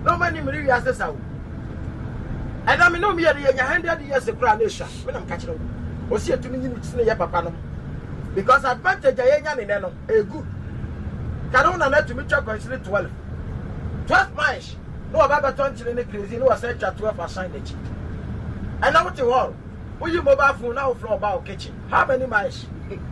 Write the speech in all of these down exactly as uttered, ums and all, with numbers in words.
No money me as a sound. And I mean, no, me, a hundred years a crown nation. When I'm catching them, or see it to me in the papa. Because advantage I ain't in a good. Canona let to me chop consider twelve. Twelve miles. No, about twenty in the crazy, no, I said twelve assigned it. And now what you all? Will you mobile phone now from about kitchen? How many miles?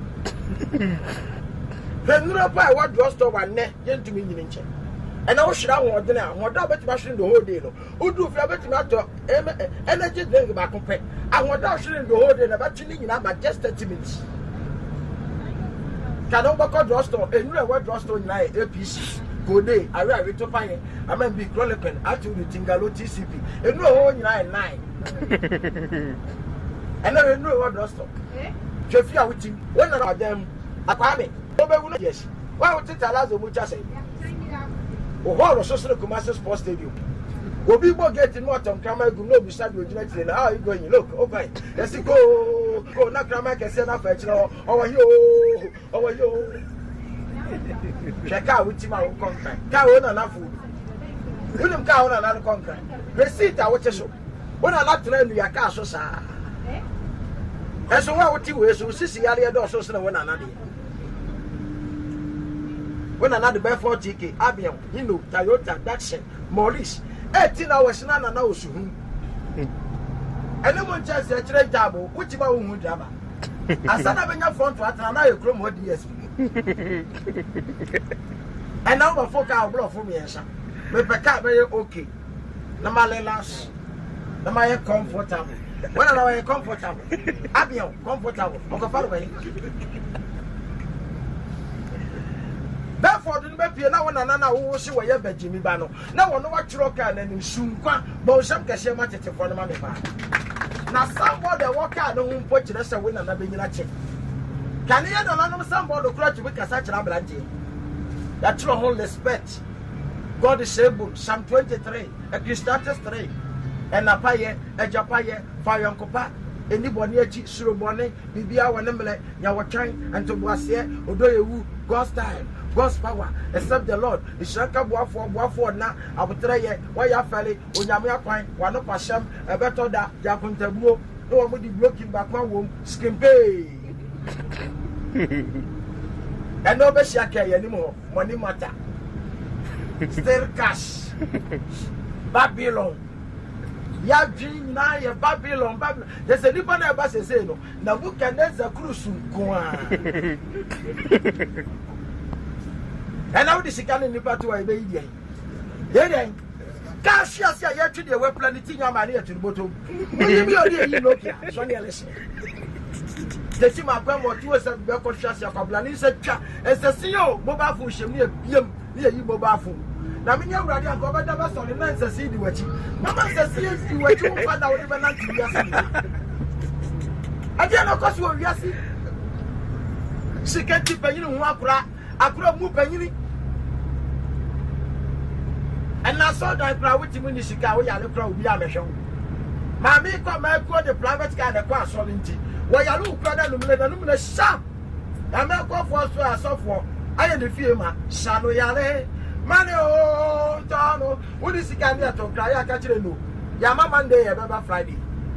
Then you know, what drugstore one net, to me in check. And I should have one dinner, what double machine the whole day. Who do flabberty matter energy drink back on pay? I want out shooting the whole day about chilling in about just thirty minutes. Can over drugstore and you know what drugstore in A P C? Go day, I read to find I mean be Grolican, actually Tingalo T C P, and no one nine nine. And I know what drugstore. Jeffia with him, one of them, a pammy. Yes. Why would it allow the mucha say? Oh, what social commercial sports stadium? Go people getting more on camera, go no beside you. How are you going? Look, okay. Let's go. Go, not camera can send off at you. Over you, over you. Check out with him our contract. Cow on enough food. William Cow on another contract. Receipt, I watch a show. When I like to learn your car, so sir. That's what you wish. So, Sissy, I had also seen one another. When another Bedford T K, Abion, you know, Toyota, Datsun, Maurice, eighteen hours, none knows who. And no one just a trade double, which about whom would have. I said, I'm in your front to another chrome what D S P. And now my folk are blow for me, sir. But the car very okay. No matter last, no matter comfortable. When I am comfortable, Abion, comfortable, okay, far away. Therefore, the baby now one another who see where you be Jimmy Bano. Now one what truck and then soon qua, but some cashier matches for the money. Now somebody walk out the home put us a win and a big check. Can you know somebody clutch with a such a blanty? That's your whole respect. God is able, Psalm twenty-three, a Christatus three, and a paye, a japaye, fire and copa. Anybody Surubone, Bibia, Wanemele, Yawachine, and Tobuasia, Odoyewu, God's time. God's power, except the Lord. The Shanka Boafo, Boafo, now, I will tell you why you fairly, when you are quite one of Pasham, a better that Yakuntabu, no one would be blocking back my womb, skim pay. And no Beshaka anymore, money matter. Still cash. Babylon. Ya dream now, ya Babylon, Babylon. There's a different about to say no. Now, who can there's a cruise go on? And now this is coming in part to a baby. Then, cash yes, ya to the web planting your money to the bottom. Maybe you know, Sonny, listen. The team of Bama to us at Belco Shasha Coblani said, as the C E O, mobile phone, she near you mobile phone. Now, me and Radia go over the bus on the night to see the watching. Mama says, see you were too far out of an anti. I didn't know because you were yassi. She can't keep a little wapra. I could have moved penny. And I saw that crowd with him in the Chicago Yellow Crow beyond the show. Mammy come and call the private car the car solid. Why you look rather than a sharp. I may go for a software. I am the firma, Shano Yale. Money, oh, Tano, what is the candidate to cry? I catch you. Yama Monday, November Friday.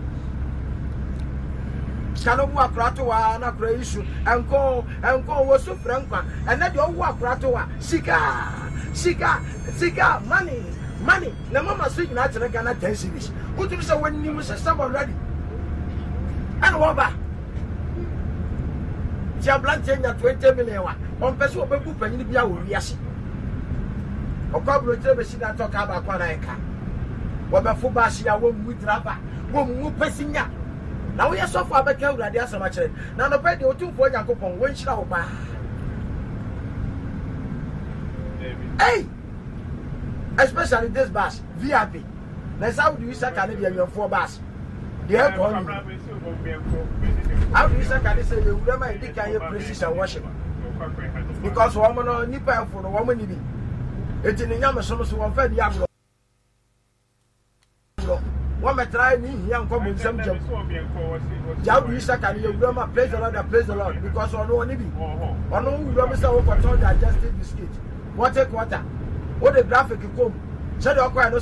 Canoa Pratoa, and a creation, and call, and call was so frank, and then your walk Pratoa, Sika, Sika, Sika, money, money. The mama speaking out and I cannot tell you this. Who do you say when you was a summer ready? And what about? Jablanting at twenty million. On person will be penny be our yes. O cobble tell she not talk about one I can. What a fubasia won't with rapper, won't move passing ya. Now we are so far back out that so much. Now the bed or two for your coupon when she out. Hey, especially this bus, V I P. That's how do you say Canadian your four bus? The air on how do you say can say you never indicate precision worship? Because woman or nipper for the woman you be. It's in the Yama Sonos one fed young. One may try me, young common some job. How you say can you grandma praise the Lord, praise the Lord because on no one be. On no grandma say what on digestive biscuit. What take water? What the graphic you come? Said you